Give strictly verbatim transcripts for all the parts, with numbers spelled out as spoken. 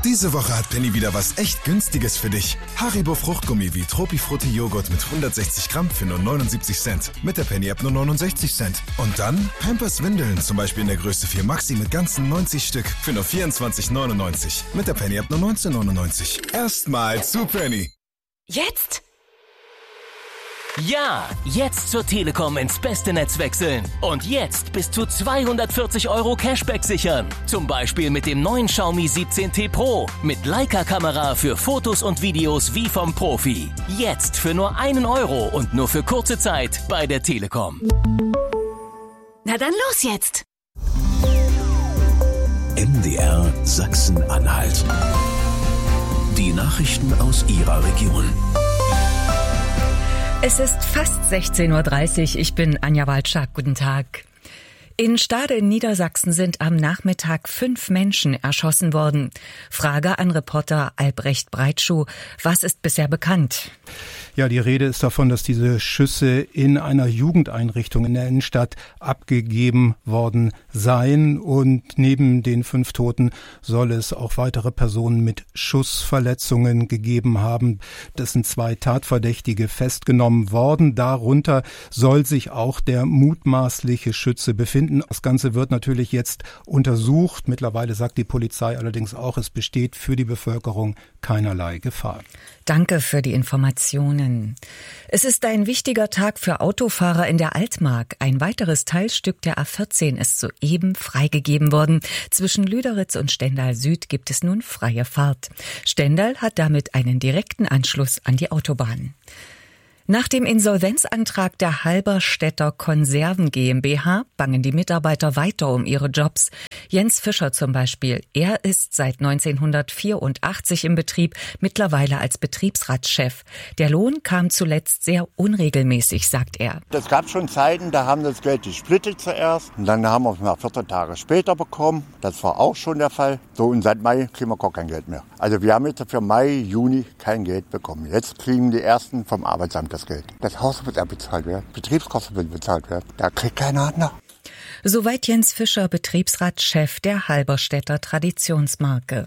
Diese Woche hat Penny wieder was echt Günstiges für dich. Haribo Fruchtgummi wie Tropifrutti Joghurt mit hundertsechzig Gramm für nur neunundsiebzig Cent. Mit der Penny-App nur neunundsechzig Cent. Und dann Pampers Windeln, zum Beispiel in der Größe vier Maxi mit ganzen neunzig Stück für nur vierundzwanzig neunundneunzig. Mit der Penny-App nur neunzehn neunundneunzig. Erstmal zu Penny. Jetzt? Ja, jetzt zur Telekom ins beste Netz wechseln. Und jetzt bis zu zweihundertvierzig Euro Cashback sichern. Zum Beispiel mit dem neuen Xiaomi siebzehn T Pro. Mit Leica-Kamera für Fotos und Videos wie vom Profi. Jetzt für nur einen Euro und nur für kurze Zeit bei der Telekom. Na dann los jetzt! M D R Sachsen-Anhalt. Die Nachrichten aus Ihrer Region. Es ist fast sechzehn Uhr dreißig. Ich bin Anja Walczak. Guten Tag. In Stade in Niedersachsen sind am Nachmittag fünf Menschen erschossen worden. Frage an Reporter Albrecht Breitschuh. Was ist bisher bekannt? Ja, die Rede ist davon, dass diese Schüsse in einer Jugendeinrichtung in der Innenstadt abgegeben worden seien. Und neben den fünf Toten soll es auch weitere Personen mit Schussverletzungen gegeben haben. Das sind zwei Tatverdächtige festgenommen worden. Darunter soll sich auch der mutmaßliche Schütze befinden. Das Ganze wird natürlich jetzt untersucht. Mittlerweile sagt die Polizei allerdings auch, es besteht für die Bevölkerung keinerlei Gefahr. Danke für die Informationen. Es ist ein wichtiger Tag für Autofahrer in der Altmark. Ein weiteres Teilstück der A vierzehn ist soeben freigegeben worden. Zwischen Lüderitz und Stendal Süd gibt es nun freie Fahrt. Stendal hat damit einen direkten Anschluss an die Autobahn. Nach dem Insolvenzantrag der Halberstädter Konserven GmbH bangen die Mitarbeiter weiter um ihre Jobs. Jens Fischer zum Beispiel. Er ist seit neunzehnhundertvierundachtzig im Betrieb, mittlerweile als Betriebsratschef. Der Lohn kam zuletzt sehr unregelmäßig, sagt er. Es gab schon Zeiten, da haben das Geld gesplittet zuerst. Und dann haben wir es nach vierzehn Tage später bekommen. Das war auch schon der Fall. So, und seit Mai kriegen wir gar kein Geld mehr. Also wir haben jetzt für Mai, Juni kein Geld bekommen. Jetzt kriegen die Ersten vom Arbeitsamt das Geld. Das Haus wird bezahlt werden, Betriebskosten wird bezahlt werden. Da kriegt keiner nach. Soweit Jens Fischer, Betriebsratschef der Halberstädter Traditionsmarke.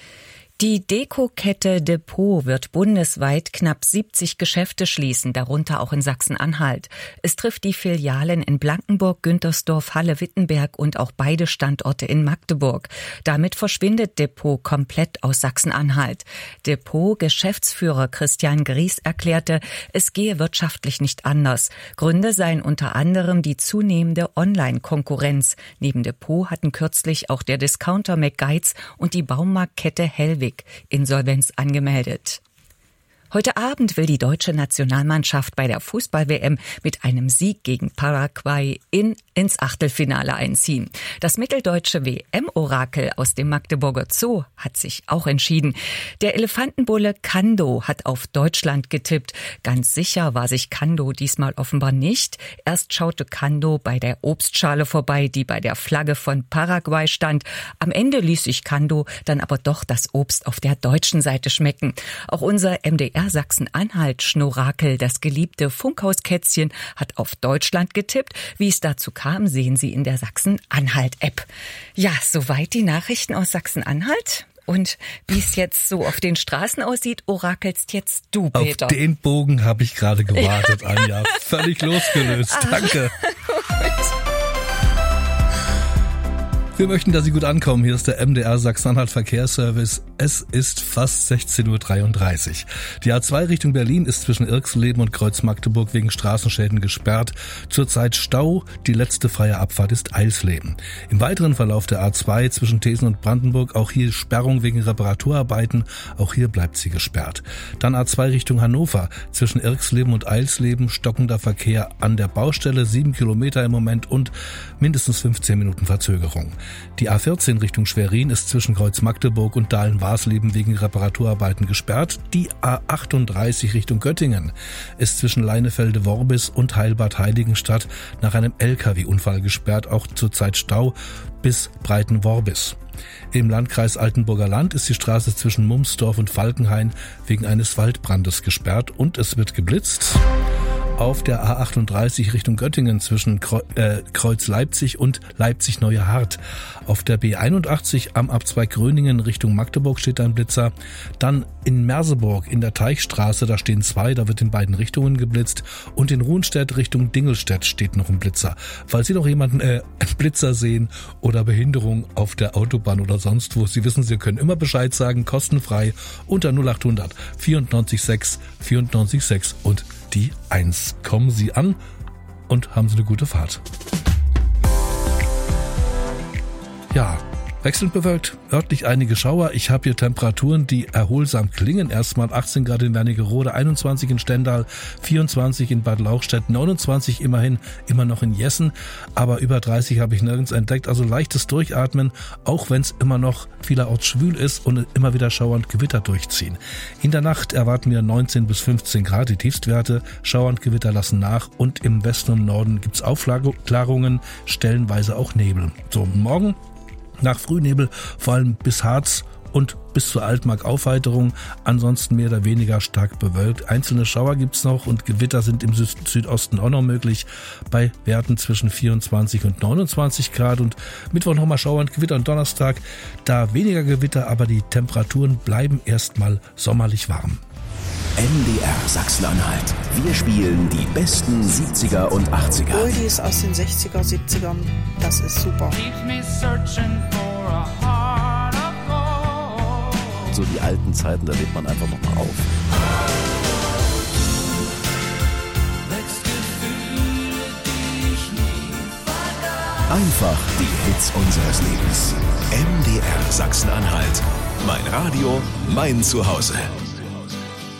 Die Dekokette Depot wird bundesweit knapp siebzig Geschäfte schließen, darunter auch in Sachsen-Anhalt. Es trifft die Filialen in Blankenburg, Güntersdorf, Halle-Wittenberg und auch beide Standorte in Magdeburg. Damit verschwindet Depot komplett aus Sachsen-Anhalt. Depot-Geschäftsführer Christian Gries erklärte, es gehe wirtschaftlich nicht anders. Gründe seien unter anderem die zunehmende Online-Konkurrenz. Neben Depot hatten kürzlich auch der Discounter McGuides und die Baumarktkette Hellwig Insolvenz angemeldet. Heute Abend will die deutsche Nationalmannschaft bei der Fußball-W M mit einem Sieg gegen Paraguay in, ins Achtelfinale einziehen. Das mitteldeutsche W M-Orakel aus dem Magdeburger Zoo hat sich auch entschieden. Der Elefantenbulle Kando hat auf Deutschland getippt. Ganz sicher war sich Kando diesmal offenbar nicht. Erst schaute Kando bei der Obstschale vorbei, die bei der Flagge von Paraguay stand. Am Ende ließ sich Kando dann aber doch das Obst auf der deutschen Seite schmecken. Auch unser M D R Sachsen-Anhalt-Schnorakel, das geliebte Funkhauskätzchen, hat auf Deutschland getippt. Wie es dazu kam, sehen Sie in der Sachsen-Anhalt-App. Ja, soweit die Nachrichten aus Sachsen-Anhalt. Und wie es jetzt so auf den Straßen aussieht, orakelst jetzt du, Peter. Auf den Bogen habe ich gerade gewartet, Anja. Völlig losgelöst. Danke. Wir möchten, dass Sie gut ankommen. Hier ist der M D R Sachsen-Anhalt Verkehrsservice. Es ist fast sechzehn Uhr dreiunddreißig. Die A zwei Richtung Berlin ist zwischen Irxleben und Kreuz-Magdeburg wegen Straßenschäden gesperrt. Zurzeit Stau. Die letzte freie Abfahrt ist Eisleben. Im weiteren Verlauf der A zwei zwischen Thesen und Brandenburg auch hier Sperrung wegen Reparaturarbeiten. Auch hier bleibt sie gesperrt. Dann A zwei Richtung Hannover. Zwischen Irxleben und Eisleben stockender Verkehr an der Baustelle. Sieben Kilometer im Moment und mindestens fünfzehn Minuten Verzögerung. Die A vierzehn Richtung Schwerin ist zwischen Kreuz-Magdeburg und Dahlen-Warsleben wegen Reparaturarbeiten gesperrt. Die A achtunddreißig Richtung Göttingen ist zwischen Leinefelde-Worbis und Heilbad Heiligenstadt nach einem L K W-Unfall gesperrt, auch zurzeit Stau bis Breiten-Worbis. Im Landkreis Altenburger Land ist die Straße zwischen Mumsdorf und Falkenhain wegen eines Waldbrandes gesperrt und es wird geblitzt. auf der A achtunddreißig Richtung Göttingen zwischen Kreuz Leipzig und Leipzig-Neue Hart. Auf der B einundachtzig am Abzweig Gröningen Richtung Magdeburg steht ein Blitzer. Dann in Merseburg in der Teichstraße, da stehen zwei, da wird in beiden Richtungen geblitzt. Und in Ruhnstedt Richtung Dingelstedt steht noch ein Blitzer. Falls Sie noch jemanden äh, einen Blitzer sehen oder Behinderung auf der Autobahn oder sonst wo, Sie wissen, Sie können immer Bescheid sagen, kostenfrei unter null achthundert vierundneunzig sechs vierundneunzig sechs und die eins. Kommen Sie an und haben Sie eine gute Fahrt. Ja, wechselnd bewölkt, örtlich einige Schauer. Ich habe hier Temperaturen, die erholsam klingen. Erstmal achtzehn Grad in Wernigerode, einundzwanzig in Stendal, vierundzwanzig in Bad Lauchstädt, neunundzwanzig immerhin, immer noch in Jessen. Aber über dreißig habe ich nirgends entdeckt. Also leichtes Durchatmen, auch wenn es immer noch vielerorts schwül ist und immer wieder Schauer und Gewitter durchziehen. In der Nacht erwarten wir neunzehn bis fünfzehn Grad, die Tiefstwerte. Schauer und Gewitter lassen nach und im Westen und Norden gibt's Aufklarungen, stellenweise auch Nebel. So, morgen nach Frühnebel, vor allem bis Harz und bis zur Altmark Aufheiterung, ansonsten mehr oder weniger stark bewölkt. Einzelne Schauer gibt's noch und Gewitter sind im Süd- Südosten auch noch möglich, bei Werten zwischen vierundzwanzig und neunundzwanzig Grad. Und Mittwoch nochmal Schauer und Gewitter und Donnerstag, da weniger Gewitter, aber die Temperaturen bleiben erstmal sommerlich warm. M D R Sachsen-Anhalt. Wir spielen die besten siebziger und achtziger. Oldies aus den sechziger, siebzigern, das ist super. So die alten Zeiten, da lebt man einfach noch mal auf. Einfach die Hits unseres Lebens. M D R Sachsen-Anhalt. Mein Radio, mein Zuhause.